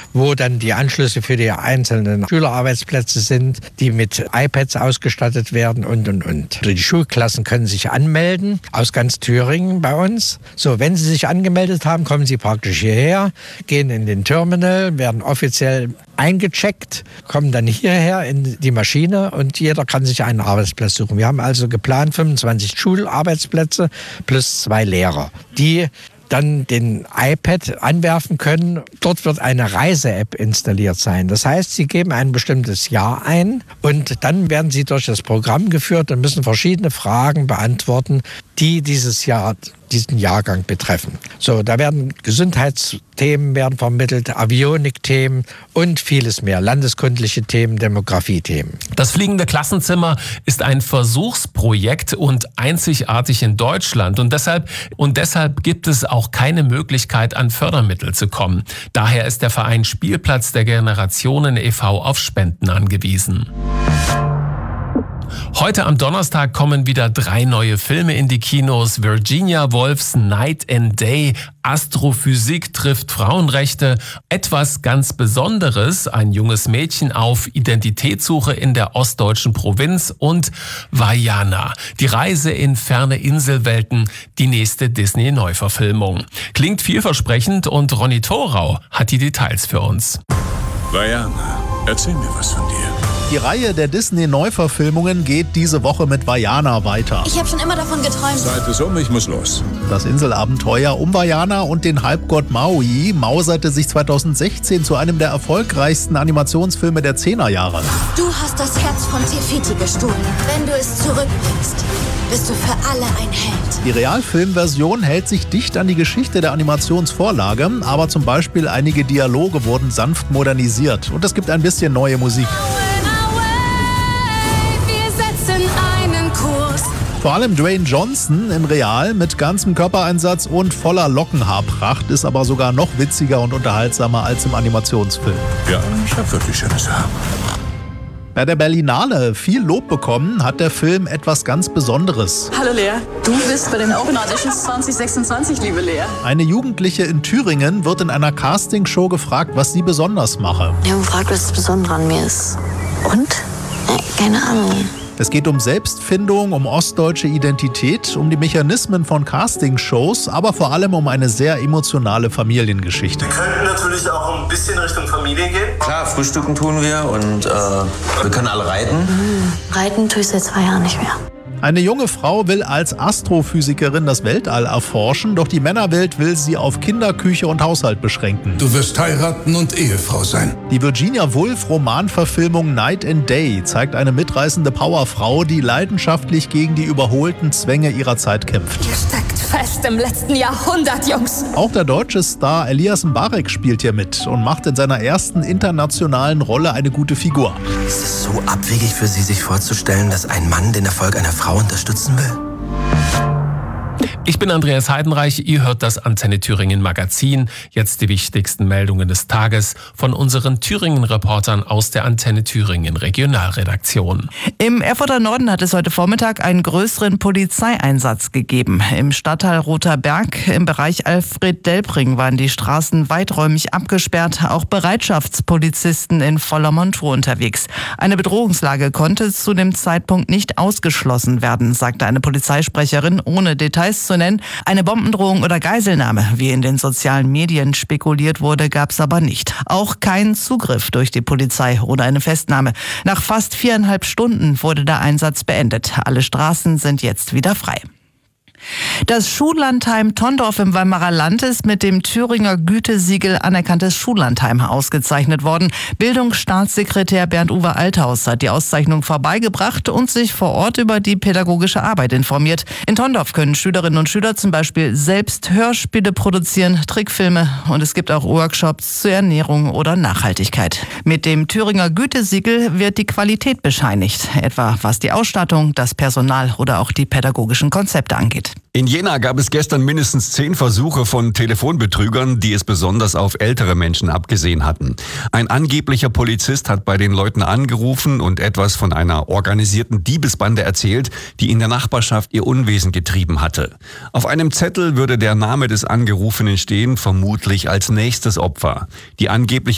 wo dann die Anschlüsse für die einzelnen Schülerarbeitsplätze sind, die mit iPads ausgestattet werden und. Die Schulklassen können sich anmelden, aus ganz Thüringen bei uns. So, wenn sie sich angemeldet haben, kommen sie praktisch hierher, gehen in den Terminal, werden offiziell eingecheckt, kommen dann hierher in die Maschine und jeder kann sich einen Arbeitsplatz suchen. Wir haben also geplant 25 Schularbeitsplätze plus 2 Lehrer, die dann den iPad anwerfen können. Dort wird eine Reise-App installiert sein. Das heißt, Sie geben ein bestimmtes Jahr ein und dann werden Sie durch das Programm geführt und müssen verschiedene Fragen beantworten, die diesen Jahrgang betreffen. So, da werden Gesundheitsthemen werden vermittelt, Avionikthemen und vieles mehr, landeskundliche Themen, Demografiethemen. Das fliegende Klassenzimmer ist ein Versuchsprojekt und einzigartig in Deutschland und deshalb gibt es auch keine Möglichkeit, an Fördermittel zu kommen. Daher ist der Verein Spielplatz der Generationen e.V. auf Spenden angewiesen. Heute am Donnerstag kommen wieder 3 neue Filme in die Kinos. Virginia Woolfs Night and Day, Astrophysik trifft Frauenrechte, etwas ganz Besonderes, ein junges Mädchen auf Identitätssuche in der ostdeutschen Provinz und Vaiana, die Reise in ferne Inselwelten, die nächste Disney-Neuverfilmung. Klingt vielversprechend und Ronny Thorau hat die Details für uns. Vaiana, erzähl mir was von dir. Die Reihe der Disney-Neuverfilmungen geht diese Woche mit Vaiana weiter. Ich habe schon immer davon geträumt. Zeit ist um, ich muss los. Das Inselabenteuer um Vaiana und den Halbgott Maui mauserte sich 2016 zu einem der erfolgreichsten Animationsfilme der 10er-Jahre. Du hast das Herz von Te Fiti gestohlen. Wenn du es zurückbringst, bist du für alle ein Held. Die Realfilmversion hält sich dicht an die Geschichte der Animationsvorlage, aber zum Beispiel einige Dialoge wurden sanft modernisiert und es gibt ein bisschen neue Musik. Vor allem Dwayne Johnson in Real mit ganzem Körpereinsatz und voller Lockenhaarpracht ist aber sogar noch witziger und unterhaltsamer als im Animationsfilm. Ja, ich hab wirklich schönes Haar. Bei der Berlinale viel Lob bekommen hat der Film etwas ganz Besonderes. Hallo Lea, du bist bei den Open Auditions 2026, liebe Lea. Eine Jugendliche in Thüringen wird in einer Castingshow gefragt, was sie besonders mache. Die haben gefragt, was das Besondere an mir ist. Und? Keine Ahnung. Es geht um Selbstfindung, um ostdeutsche Identität, um die Mechanismen von Castingshows, aber vor allem um eine sehr emotionale Familiengeschichte. Wir könnten natürlich auch ein bisschen Richtung Familie gehen. Klar, frühstücken tun wir und wir können alle reiten. Reiten tue ich seit 2 Jahren nicht mehr. Eine junge Frau will als Astrophysikerin das Weltall erforschen, doch die Männerwelt will sie auf Kinder, Küche und Haushalt beschränken. Du wirst heiraten und Ehefrau sein. Die Virginia Woolf Romanverfilmung Night and Day zeigt eine mitreißende Powerfrau, die leidenschaftlich gegen die überholten Zwänge ihrer Zeit kämpft. Ihr steckt fest im letzten Jahrhundert, Jungs. Auch der deutsche Star Elias Mbarek spielt hier mit und macht in seiner ersten internationalen Rolle eine gute Figur. Ist es so abwegig für Sie, sich vorzustellen, dass ein Mann den Erfolg einer Frau unterstützen will? Ich bin Andreas Heidenreich, ihr hört das Antenne Thüringen Magazin. Jetzt die wichtigsten Meldungen des Tages von unseren Thüringen-Reportern aus der Antenne Thüringen Regionalredaktion. Im Erfurter Norden hat es heute Vormittag einen größeren Polizeieinsatz gegeben. Im Stadtteil Roter Berg im Bereich Alfred-Delpring waren die Straßen weiträumig abgesperrt, auch Bereitschaftspolizisten in voller Montur unterwegs. Eine Bedrohungslage konnte zu dem Zeitpunkt nicht ausgeschlossen werden, sagte eine Polizeisprecherin, ohne Details zu nennen. Eine Bombendrohung oder Geiselnahme, wie in den sozialen Medien spekuliert wurde, gab es aber nicht. Auch kein Zugriff durch die Polizei oder eine Festnahme. Nach fast 4,5 Stunden wurde der Einsatz beendet. Alle Straßen sind jetzt wieder frei. Das Schullandheim Tondorf im Weimarer Land ist mit dem Thüringer Gütesiegel anerkanntes Schullandheim ausgezeichnet worden. Bildungsstaatssekretär Bernd-Uwe Althaus hat die Auszeichnung vorbeigebracht und sich vor Ort über die pädagogische Arbeit informiert. In Tondorf können Schülerinnen und Schüler zum Beispiel selbst Hörspiele produzieren, Trickfilme und es gibt auch Workshops zur Ernährung oder Nachhaltigkeit. Mit dem Thüringer Gütesiegel wird die Qualität bescheinigt, etwa was die Ausstattung, das Personal oder auch die pädagogischen Konzepte angeht. In Jena gab es gestern mindestens 10 Versuche von Telefonbetrügern, die es besonders auf ältere Menschen abgesehen hatten. Ein angeblicher Polizist hat bei den Leuten angerufen und etwas von einer organisierten Diebesbande erzählt, die in der Nachbarschaft ihr Unwesen getrieben hatte. Auf einem Zettel würde der Name des Angerufenen stehen, vermutlich als nächstes Opfer. Die angeblichen